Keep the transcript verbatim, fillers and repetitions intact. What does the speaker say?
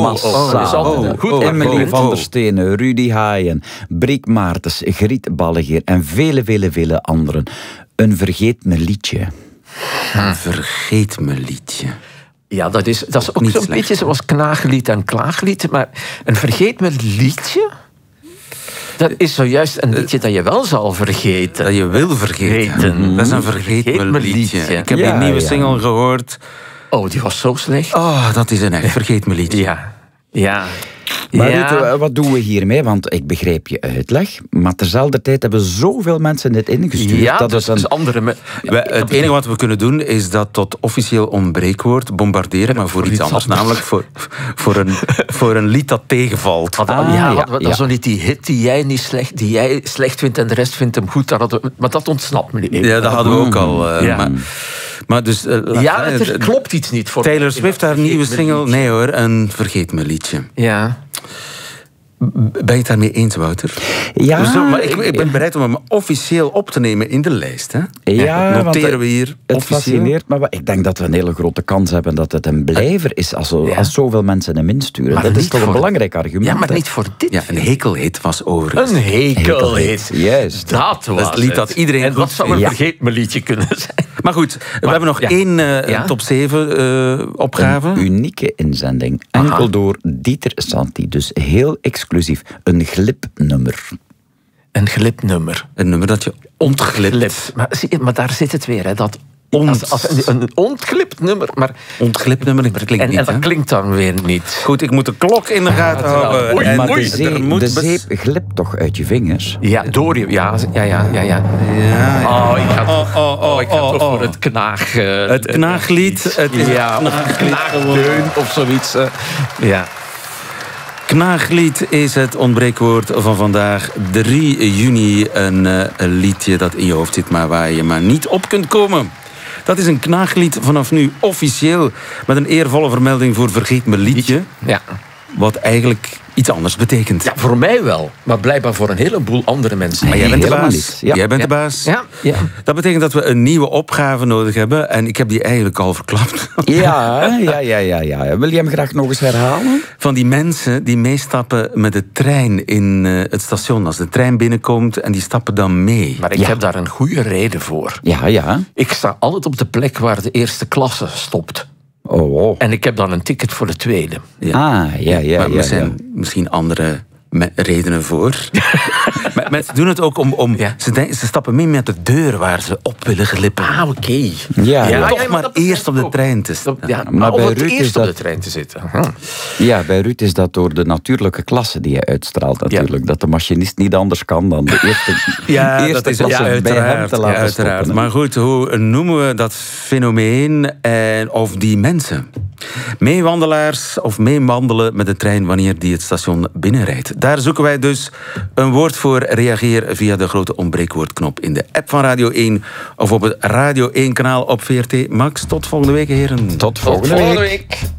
Massaal, oh, oh, Goed, oh, Emily oh, van oh. der Stenen, Rudy Haaien, Briek Maartens, Griet Ballegeer en vele, vele, vele anderen. Een vergeet me liedje. Een vergeet me liedje. Ja, dat is, dat is ook Niet zo'n slecht, beetje hoor. zoals knaaglied en klaaglied. Maar een vergeet me liedje... Dat is zojuist een liedje dat je wel zal vergeten. Dat je wil vergeten. Vergeten. Dat is een vergeet, Vergeet me me liedje. liedje. Ik heb Ja, die nieuwe ja. single gehoord. Oh, die was zo slecht. Oh, dat is een echt vergeet me liedje. Ja. Ja. Maar ja. Ruud, wat doen we hiermee? Want ik begreep je uitleg, maar terzelfde tijd hebben zoveel mensen dit ingestuurd. Ja, dat dus, is een... dus andere... Me- Wij- het enige wat we kunnen doen is dat tot officieel ontbreekwoord bombarderen, maar voor, iets anders. Namelijk voor, voor, een, voor een lied dat tegenvalt. Had- Ah, ja, ja, hadden we dan ja. zo niet die hit die jij, niet slecht, die jij slecht vindt en de rest vindt hem goed. Dat hadden we- maar dat ontsnapt me niet. Ja, dat hadden we ook al. eh, Ja. maar, maar dus, eh, Ja, eh, er klopt iets niet voor Taylor Swift, haar nieuwe Vergeet me single. liedje. Nee hoor, een vergeet me liedje. Ja. Ben je het daarmee eens, Wouter? Ja, Zo, maar ik, ik ben bereid om hem officieel op te nemen in de lijst. Hè? Ja, Dat want noteren we hier Het officieel. fascineert me, maar ik denk dat we een hele grote kans hebben dat het een blijver is als, zo, Ja. als zoveel mensen hem insturen. Maar Dat is niet toch een voor- belangrijk argument. ja, maar hè? niet voor dit. Ja, een hekelhit was overigens. Een hekelhit. Hekelhit, juist. Dat was Dat is het lied dat iedereen En goed wat zou een vindt. vergeet me liedje kunnen zijn? Maar goed, we hebben nog ja. één eh, Ja? top zeven eh, opgave. Een unieke inzending. Enkel Aha. door Dieter Santi. Dus heel exclusief. Een glipnummer. Een glipnummer. Een nummer dat je ontglipt. Glip. Maar, zie je, maar daar zit het weer, hè, dat... Ont- Als, als een, een ontglipt nummer, maar... Ontglipt nummer, dat klinkt En, niet. en dat hè? klinkt dan weer niet. Goed, ik moet de klok in de gaten Ja, houden. oei, En maar oei, de, zee- er moet de bes- zeep glipt toch uit je vingers? Ja, door je... Ja, ja, ja, ja. ja. Ja, ja. Oh, ik ga toch, Oh, oh, oh, oh, ik ga oh, toch oh. voor het knaag... eh, Het knaaglied. Het is ja, het of knaaglied. knaagdeun of zoiets. eh. Ja. Knaaglied is het ontbreekwoord van vandaag. drie juni, een, eh, een liedje dat in je hoofd zit, maar waar je maar niet op kunt komen. Dat is een knaaglied vanaf nu officieel. Met een eervolle vermelding voor Vergeet me liedje. Ja. Wat eigenlijk iets anders betekent. Ja, voor mij wel. Maar blijkbaar voor een heleboel andere mensen. Maar jij bent de helemaal baas. niet. Ja. Jij bent Ja. de baas. Ja, ja. Dat betekent dat we een nieuwe opgave nodig hebben. En ik heb die eigenlijk al verklapt. Ja, ja, ja, ja, ja. Wil je hem graag nog eens herhalen? Van die mensen die meestappen met de trein in eh, het station. Als de trein binnenkomt en die stappen dan mee. Maar ik Ja. heb daar een goede reden voor. Ja, ja. Ik sta altijd op de plek waar de eerste klasse stopt. Oh, oh. En ik heb dan een ticket voor de tweede. Ja. Ah, ja, ja, maar ja. er zijn ja. misschien andere me- redenen voor. Maar mensen doen het ook om... om Ja. ze, denken- ze stappen mee met de deur waar ze op willen glippen. Ah, oké. Ja, ja. Toch maar dat eerst op de ook. trein te staan. Ja, Maar maar bij om het Ruud is eerst op dat- de trein te zitten. Hm. Ja, bij Ruud is dat door de natuurlijke klasse die hij uitstraalt natuurlijk. Dat de machinist niet anders kan dan de eerste, Ja, eerste dat is klasse ja, bij hem uiteraard, te ja, laten uiteraard. stoppen. hè. Maar goed, hoe noemen we dat fenomeen en of die mensen? Meewandelaars of meewandelen met de trein wanneer die het station binnenrijdt. Daar zoeken wij dus een woord voor. Reageer via de grote ontbreekwoordknop in de app van Radio één of op het Radio één kanaal op V R T. Max, tot volgende week, heren. Tot Tot volgende week. volgende week.